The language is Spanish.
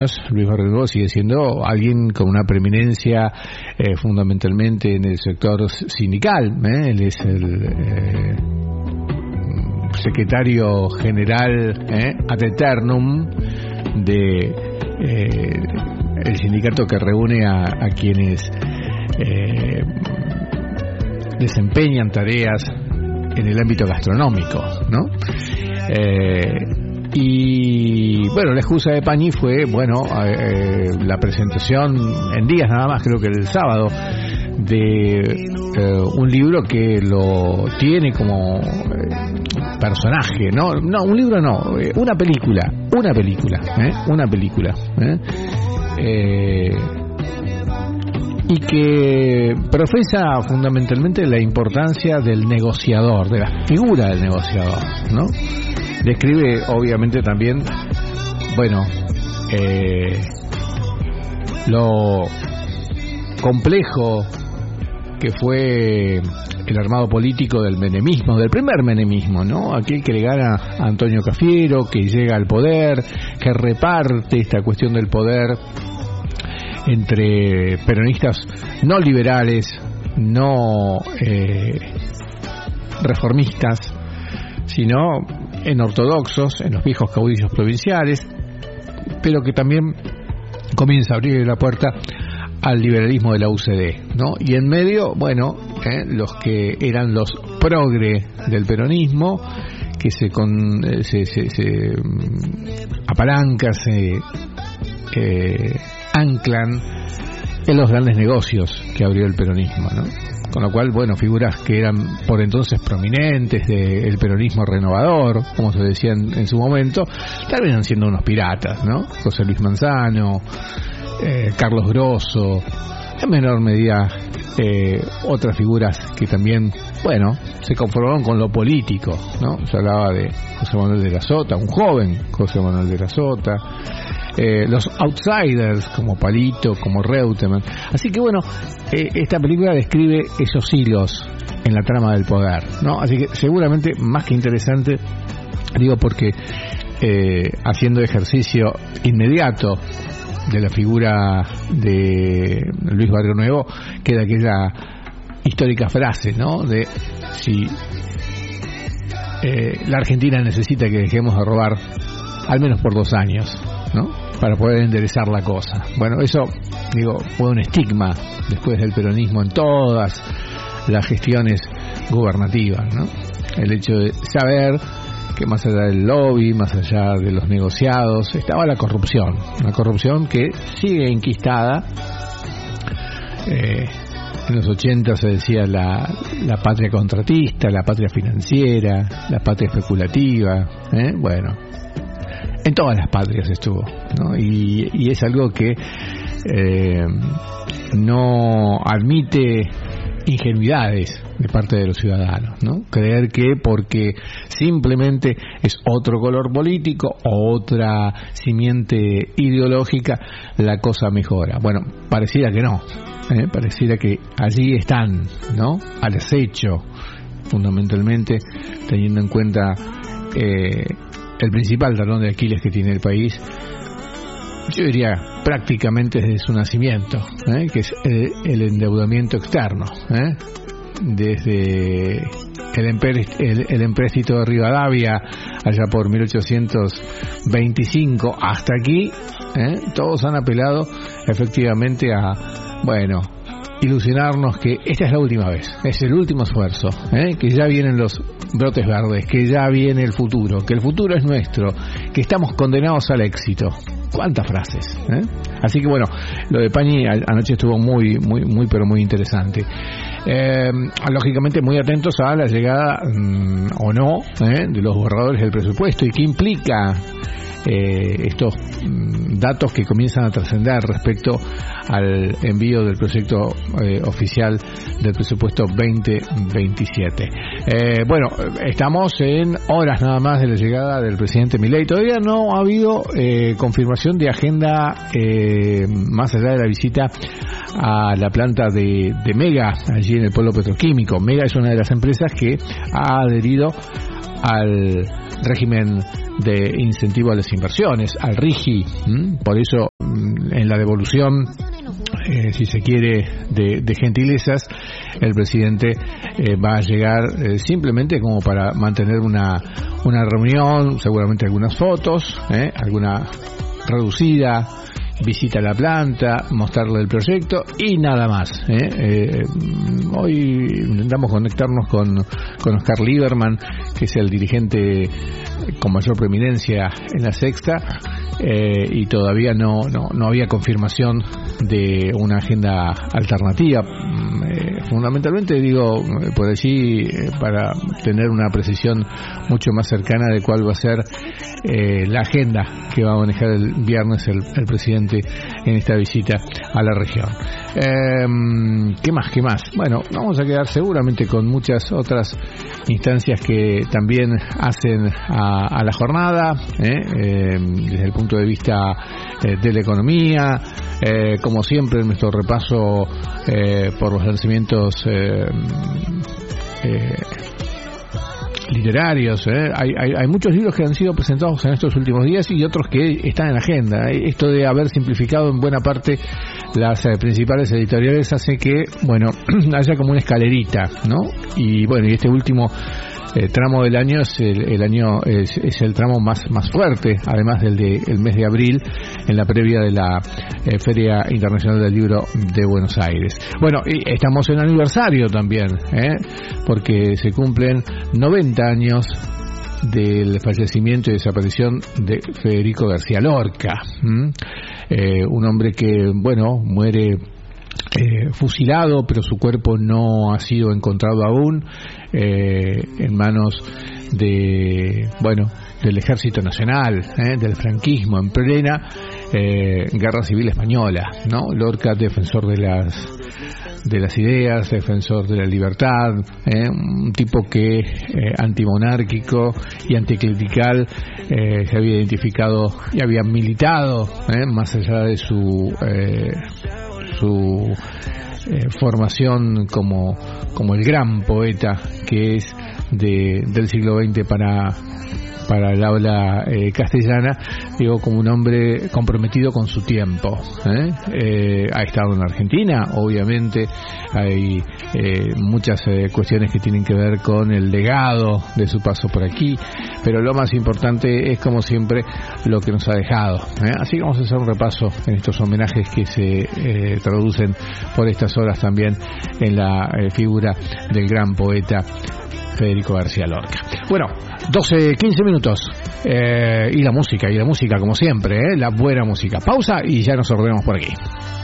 Luis Barrio Nuevo sigue siendo alguien con una preeminencia fundamentalmente en el sector sindical. Él es el secretario general ad eternum de el sindicato que reúne a quienes desempeñan tareas en el ámbito gastronómico, ¿no? Y bueno, la excusa de Pañi fue, la presentación en días nada más, creo que el sábado, de un libro que lo tiene como personaje, un libro no, una película, y que profesa fundamentalmente la importancia del negociador, de la figura del negociador, ¿no? Describe obviamente también, lo complejo que fue el armado político del menemismo, del primer menemismo, ¿no? Aquel que le gana a Antonio Cafiero, que llega al poder, que reparte esta cuestión del poder entre peronistas no liberales, no reformistas, sino en ortodoxos, en los viejos caudillos provinciales, pero que también comienza a abrir la puerta al liberalismo de la UCD, ¿no? Y en medio, los que eran los progre del peronismo, que se apalancan, se anclan en los grandes negocios que abrió el peronismo, ¿no? Con lo cual, figuras que eran por entonces prominentes del peronismo renovador, como se decía en su momento, terminan siendo unos piratas, ¿no? José Luis Manzano, Carlos Grosso, en menor medida otras figuras que también, se conformaron con lo político, ¿no? Se hablaba de José Manuel de la Sota, un joven José Manuel de la Sota, los outsiders como Palito, como Reutemann. Así que esta película describe esos hilos en la trama del poder, ¿no? Así que seguramente más que interesante, digo, porque haciendo ejercicio inmediato de la figura de Luis Barrio Nuevo, queda aquella histórica frase, ¿no? De si la Argentina necesita que dejemos de robar al menos por 2 años, ¿no? Para poder enderezar la cosa. Eso, fue un estigma después del peronismo en todas las gestiones gubernativas, ¿no? El hecho de saber que más allá del lobby, más allá de los negociados, estaba la corrupción, una corrupción que sigue enquistada. En los 80 se decía la patria contratista, la patria financiera, la patria especulativa, en todas las patrias estuvo, ¿no? Y es algo que no admite ingenuidades de parte de los ciudadanos, ¿no? Creer que porque simplemente es otro color político o otra simiente ideológica la cosa mejora. Pareciera que no, pareciera que allí están, ¿no? Al acecho, fundamentalmente teniendo en cuenta el principal talón de Aquiles que tiene el país, yo diría prácticamente desde su nacimiento, que es el endeudamiento externo, desde el empréstito de Rivadavia allá por 1825 hasta aquí, todos han apelado efectivamente a ilusionarnos que esta es la última vez, es el último esfuerzo, que ya vienen los brotes verdes, que ya viene el futuro, que el futuro es nuestro, que estamos condenados al éxito. ¿Cuántas frases? Así que lo de Pañi anoche estuvo muy, muy, muy, pero muy interesante. Lógicamente muy atentos a la llegada o no de los borradores del presupuesto y qué implica estos datos que comienzan a trascender respecto al envío del proyecto oficial del presupuesto 2027. Estamos en horas nada más de la llegada del presidente Milei. Todavía no ha habido confirmación de agenda más allá de la visita a la planta de Mega, allí en el polo petroquímico. Mega es una de las empresas que ha adherido al régimen de incentivo a las inversiones, al RIGI. Por eso, en la devolución, si se quiere, de gentilezas, el presidente va a llegar simplemente como para mantener una reunión, seguramente algunas fotos, alguna reducida visita a la planta, mostrarle el proyecto y nada más. Hoy intentamos conectarnos con Oscar Lieberman, que es el dirigente con mayor preeminencia en la Sexta, y todavía no había confirmación de una agenda alternativa. Fundamentalmente digo por allí para tener una precisión mucho más cercana de cuál va a ser la agenda que va a manejar el viernes el presidente en esta visita a la región. ¿Qué más? Bueno, vamos a quedar seguramente con muchas otras instancias que también hacen a la jornada, desde el punto de vista de la economía, como siempre en nuestro repaso por los lanzamientos literarios. Hay muchos libros que han sido presentados en estos últimos días y otros que están en la agenda. Esto de haber simplificado en buena parte las principales editoriales hace que, bueno, haya como una escalerita, ¿no? Y bueno, y este último tramo del año es el tramo más fuerte, además del mes de abril, en la previa de la Feria Internacional del Libro de Buenos Aires. Bueno, y estamos en aniversario también, porque se cumplen 90 años del fallecimiento y desaparición de Federico García Lorca, un hombre que, bueno, muere fusilado, pero su cuerpo no ha sido encontrado aún, en manos del Ejército Nacional, del franquismo, en plena Guerra Civil Española, ¿no? Lorca, defensor de las ideas, defensor de la libertad, un tipo que antimonárquico y anticlerical, se había identificado y había militado, más allá de su formación como el gran poeta que es del siglo XX para el habla castellana, digo, como un hombre comprometido con su tiempo. Ha estado en Argentina, obviamente hay muchas cuestiones que tienen que ver con el legado de su paso por aquí, pero lo más importante es, como siempre, lo que nos ha dejado. Así que vamos a hacer un repaso en estos homenajes que se traducen por estas horas también en la figura del gran poeta Federico García Lorca. Bueno, 12-15 minutos, y la música como siempre, la buena música. Pausa y ya nos ordenamos por aquí.